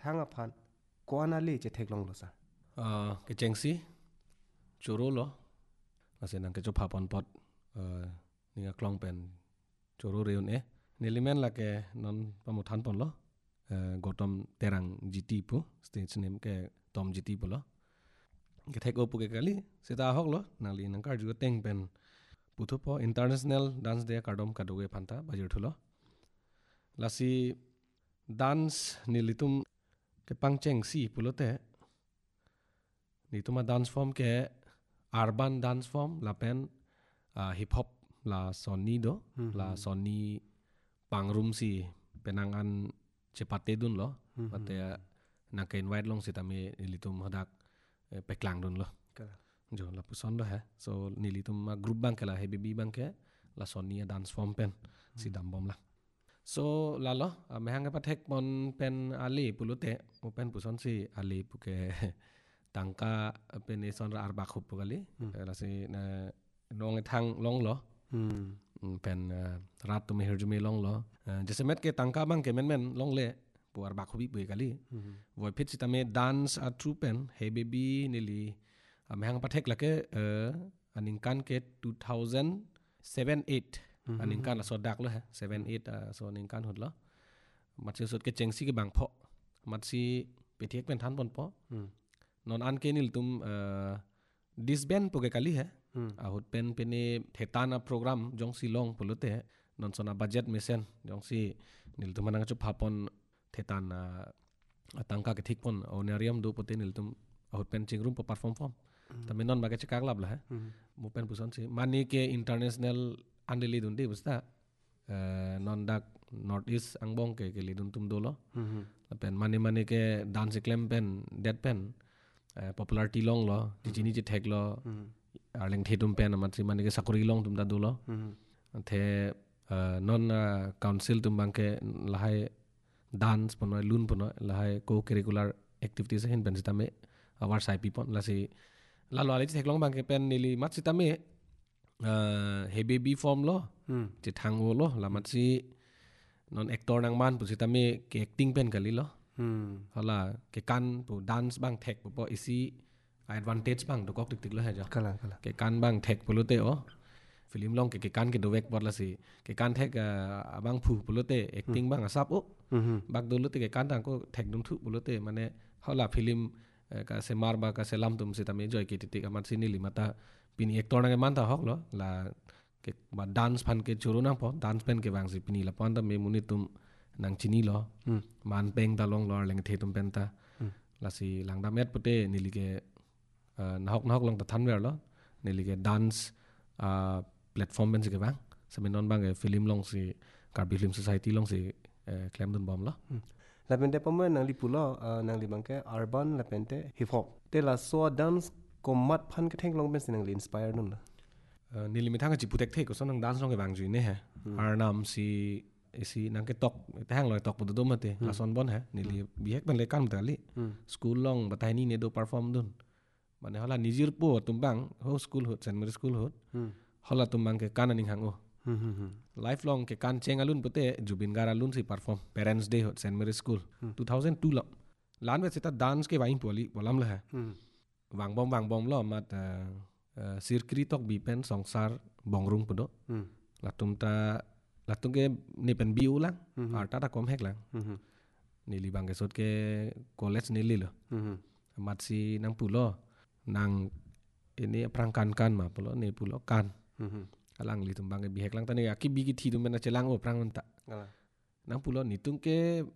thang aphan ko anali che thek long lo sa cái chengsi choro lo là sẽ năng cái chỗ phapon pot ninga klong pen choro reun nelimen là cái non pamuthan pon lo gotom terang GT pu stage name ke tom GT pu lo cái thek opu ke kali seta hok lo nali nang kar ju teng pen putu po international dance day kardom kadoge phanta bajir thulo lasi dance nilitum ke pangcheng si pulote nituma dance form ke urban dance form la pen hip hop la sonido la soni pangrum si penangan cepate dun lo mate na ken white long sitame nilitum hadak peklang dun lo jo la puson lo hai so nilitum group bang ke la he baby bang ke la soni dance form pen si dambom la so lalo mehang pa thek mon pen ali pulute open puson si ali puke tangka pen son arba khup kali la si na long thang long lo pen rat tu mehir jume long lo jese met ke tangka bang ke men long le pu arba khubi bu kali voi phit sitame dance a true pen he baby nili mehang pa thek la ke aningkan ke 2007 8 aningkan la so dak lo ha 7 8 so aningkan hot lo mat se sot ke chengsi ke bang pho mat si pethek pen than pon po non an ke nil tum disband poke kali hai ahut pen pene thetana program jong si long polote non sona budget mesen jong si nil tum manang chu phapon thetana atangka ke thik pon onarium do pote nil tum ahut pen chingrum po perform form tame non baga chekak lab la hai mu pen puson si mani ke international andeli dun de busta non dak north east angbong ke lidun tum dolo pen mani ke dance claim pen dead pen popularity long lo jini je thek lo arleng thedum pen amatri mani ke sakuri long tum da dolo the non council tum bang ke lahai dance ponoi lun ponoi lahai co curricular activities hin pen sitame awar sai pipon lasi lalo ale thek long bang ke pen nili mat sitame he baby form lo je thango lo lamat si non actor nang man pu sitame ke acting pen kali lo hala ke kan pu dance bang thek pu isi advantage bang do kok tik lo ha ja kala ke kan bang thek pulute o film long ke kan ke dowek bot la si ke kan thek abang phu pulute acting bang asap o bak do lute ke kan tang ko thek dum thu pulute mane hala film ka se mar ba ka se lam tum se tame joy ke titik amat sini limata pini actor nang man ta hok lo la ke ba dance phan ke churu nang po dance pen ke bang si pini la pon ta me muni tum nang chini lo man peng ta long lo leng the tum pen ta la si lang da met pute nili ke nahok long ta than wer lo nili ke dance platform ben si ke bang se non bang ke film long si Karbi Film Society long si claim dun bom lo la pente pamen nang li pulo nang li bang ke urban la pente hip hop te la so dance ko mat phan ke thek long ben sin nang li inspire nun la nili mi thang chi putek the ko son nang dance long ke bang ju ne ha arnam si isi nang ke tok tang loi tok bu do mate la son bon ha nili bi hek ban le kan tali school long batai ni ne do perform dun mane hala nijir po tumbang ho school hot St Mary school hot hala tumbang ke kan aning hang o lifelong ke kan cheng alun pute Jubin Gar alun si perform parents day hot St Mary school 2002 lo lan ve sita dance ke waing poli polam la ha wang bom lo mat sirkri tok bi pen songsar bongrung pudo latum ke ni pen biu lang arta ta kom hek lang nili bang ke sot ke college nili lo mat si nang pulo nang ini prangkan kan ma pulo ne pulo kan alang li tumbang ke bihek lang tani aki bigi thi dum na chelang o prang ta nang pulo ni tung ke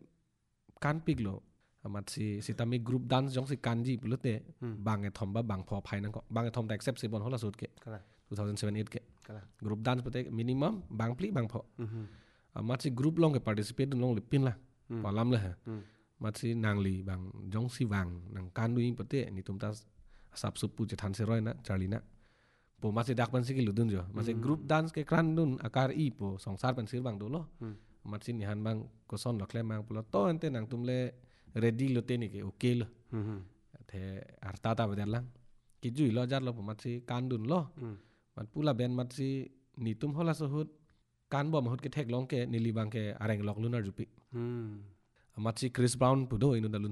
kan pig lo amat si sitami group dance jong si kanji pulo te bang e thom ba bang pho phai nang ko bang e thom ta accept si bon hola sut ke 2007 8 ke group dance pute minimum bang pli bang pho amat si group long ke participate long le pin la palam la ha mat si nang li bang jong si wang nang kan duing pute ni tum ta sap supu je than se roi na charli na po masih dak pan sikil dun jo masih group dance ke kran dun akar i po songsar pan sir bang do lo masih ni han bang ko son lo klem bang pulo to ente nang tumle ready lo te ni ke okay lo the arta ta bedar lang ki jui lo jar lo po masih kan dun lo mat pula ben masih ni tum hola so hut kan bom hut ke thek long ke nili bang ke areng lok lunar jupi masih Chris Brown pudo inu dalun